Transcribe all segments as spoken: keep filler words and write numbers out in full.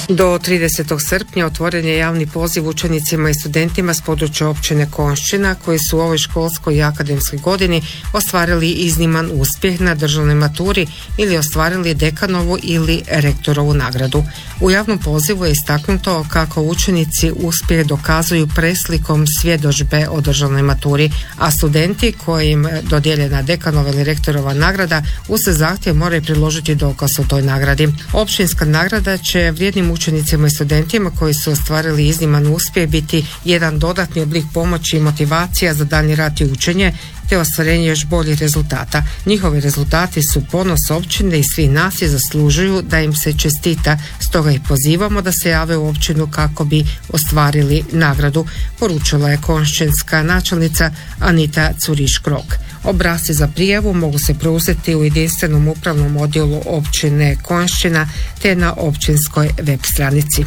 Do tridesetog srpnja otvoren je javni poziv učenicima i studentima s područja općine Konjšćina koji su u ovoj školskoj i akademskoj godini ostvarili izniman uspjeh na državnoj maturi ili ostvarili dekanovu ili rektorovu nagradu. U javnom pozivu je istaknuto kako učenici uspjeh dokazuju preslikom svjedodžbe o državnoj maturi, a studenti kojim dodijeljena dekanova ili rektorova nagrada uz zahtjev moraju priložiti dokaz o toj nagradi. Općinska nagrada će vrijednim učenicima i studentima koji su ostvarili izniman uspjeh biti jedan dodatni oblik pomoći i motivacija za daljnji rad i učenje te ostvarenje još boljih rezultata. Njihovi rezultati su ponos općine i svi nas je zaslužuju da im se čestita, stoga ih pozivamo da se jave u općinu kako bi ostvarili nagradu, poručila je konjšćanska načelnica Anita Curiš-Krok. Obrasci za prijavu mogu se preuzeti u jedinstvenom upravnom odjelu općine Konjšćina te na općinskoj web stranici.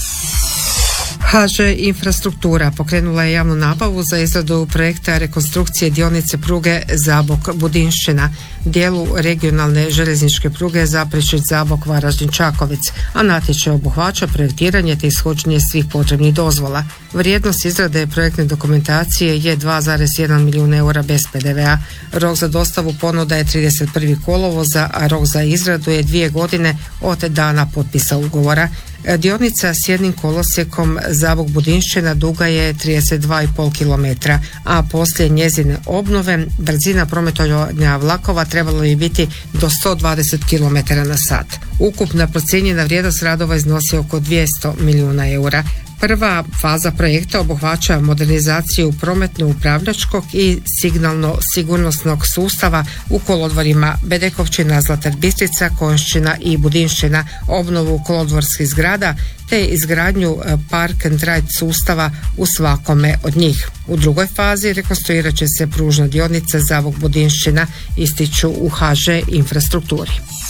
ha že Infrastruktura pokrenula je javnu nabavu za izradu projekta rekonstrukcije dionice pruge Zabok-Budinšćina, dijelu regionalne željezničke pruge Zaprešić-Zabok, Varaždin-Čakovec, a natječaj obuhvaća projektiranje te ishođenje svih potrebnih dozvola. Vrijednost izrade projektne dokumentacije je dva zarez jedan milijun eura bez pe de ve a. Rok za dostavu ponuda je trideset prvog kolovoza, a rok za izradu je dvije godine od dana potpisa ugovora. Dionica s jednim kolosijekom Zabok-Budinšćina duga je trideset dva i pol kilometra, a poslije njezine obnove brzina prometovanja vlakova trebalo bi biti do sto dvadeset kilometara na sat. Ukupna procijenjena vrijednost radova iznosi oko dvjesto milijuna eura. Prva faza projekta obuhvaća modernizaciju prometno-upravljačkog i signalno-sigurnosnog sustava u kolodvorima Bedekovčina, Zlatar Bistrica, Konjšćina i Budinšćina, obnovu kolodvorskih zgrada te izgradnju park and ride sustava u svakome od njih. U drugoj fazi rekonstruirat će se pružna dionica Zabok-Budinšćina, ističu u ha že Infrastrukturi.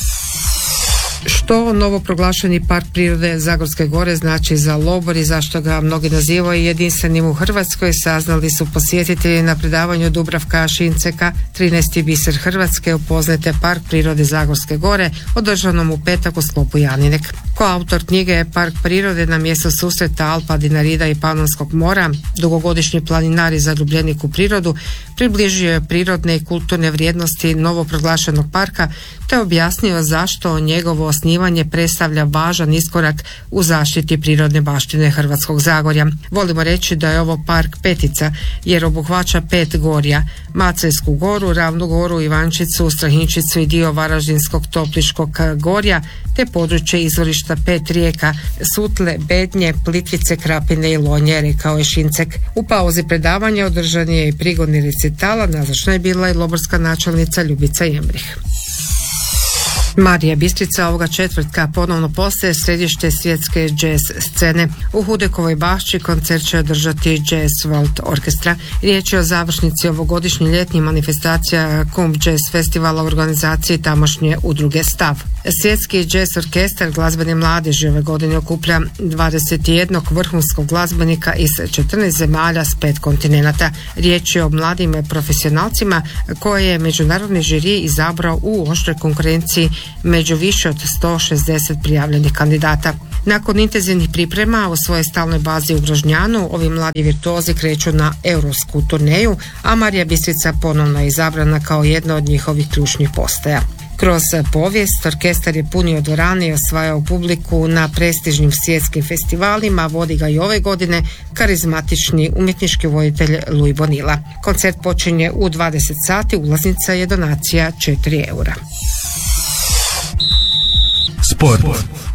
Što novoproglašeni park prirode Zagorske gore znači za Lobor i zašto ga mnogi nazivaju jedinstvenim u Hrvatskoj, saznali su posjetitelji na predavanju Dubravka Šinceka, trinaesti biser Hrvatske, upoznajte park prirode Zagorske gore, održanom u petak u sklopu Janinek. Ko autor knjige je park prirode na mjestu susreta Alpa, Dinarida i Panonskog mora, dugogodišnji planinar i zaljubljenik u prirodu, približio je prirodne i kulturne vrijednosti novoproglašenog parka te objasnio zašto njegovo osnivanje predstavlja važan iskorak u zaštiti prirodne baštine Hrvatskog Zagorja. Volimo reći da je ovo park petica jer obuhvaća pet gorja: Macelsku goru, Ravnu goru, Ivančicu, Strahinčicu i dio Varaždinskog Topliškog gorja te područje izvorišta pet rijeka: Sutle, Bednje, Plitvice, Krapine i Lonje, rekao je Šincek. U pauzi predavanja održan je i prigodni recital, nazočna je bila i loborska načelnica Ljubica Jemrih. Marija Bistrica ovoga četvrtka ponovno postaje središte svjetske jazz scene. U Hudekovoj bašći koncert će održati Jazz World Orkestra. Riječ je o završnici ovogodišnje ljetnje manifestacija Kumb Jazz Festivala u organizaciji tamošnje udruge Stav. Svjetski jazz orkestar glazbene mladeži ove godine okuplja dvadeset jedan vrhunskog glazbenika iz četrnaest zemalja s pet kontinenata. Riječ je o mladim profesionalcima koje je međunarodni žiri izabrao u oštroj konkurenciji među više od sto šezdeset prijavljenih kandidata. Nakon intenzivnih priprema u svojoj stalnoj bazi u Grožnjanu, ovi mladi virtuozi kreću na europsku turneju, a Marija Bistrica ponovno je izabrana kao jedna od njihovih ključnih postaja. Kroz povijest orkestar je punio dvorane i osvajao publiku na prestižnim svjetskim festivalima, vodi ga i ove godine karizmatični umjetnički voditelj Louis Bonilla. Koncert počinje u dvadeset sati, ulaznica je donacija četiri eura. Sport.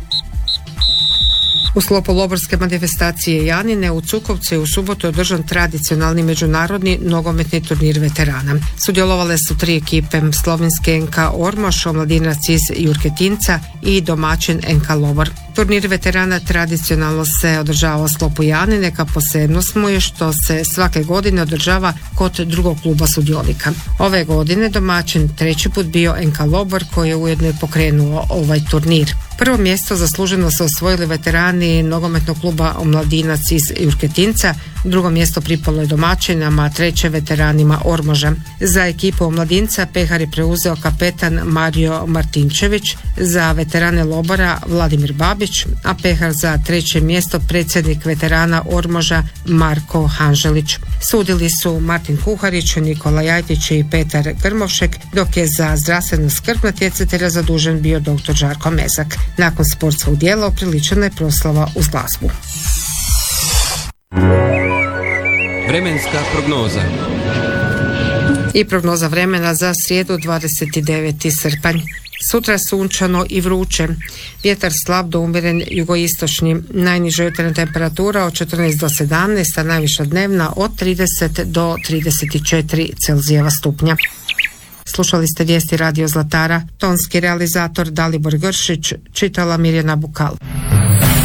U sklopu loborske manifestacije Janine u Cukovcu je u subotu održan tradicionalni međunarodni nogometni turnir veterana. Sudjelovale su tri ekipe: slovenske en ka Ormoš, omladinac iz Jurketinca i domaćin en ka Lobor. Turnir veterana tradicionalno se održava u sklopu Janine, ka posebnost mu je što se svake godine održava kod drugog kluba sudionika. Ove godine domaćin treći put bio en ka Lobor koji je ujedno pokrenuo ovaj turnir. Prvo mjesto zasluženo su osvojili veterani nogometnog kluba Omladinac iz Jurketinca, drugo mjesto pripalo je domaćinama, treće veteranima Ormoža. Za ekipu Omladinca pehar je preuzeo kapetan Mario Martinčević, za veterane Lobora Vladimir Babić, a pehar za treće mjesto predsjednik veterana Ormoža Marko Hanželić. Sudili su Martin Kuharić, Nikola Jajtić i Petar Grmovšek, dok je za zdravstvenu skrb natjecatelja zadužen bio doktor Žarko Mezak. Nakon sportskog dijela upriličena je proslava uz glazbu. Vremenska prognoza. I prognoza vremena za srijedu dvadeset deveti srpanj. Sutra sunčano i vruće. Vjetar slab do umjeren jugoistočni. Najniža jutarnja temperatura od četrnaest do sedamnaest, a najviša dnevna od trideset do trideset četiri Celzijeva stupnja. Slušali ste vijesti Radio Zlatara. Tonski realizator Dalibor Gršić, čitala Mirjana Bukal.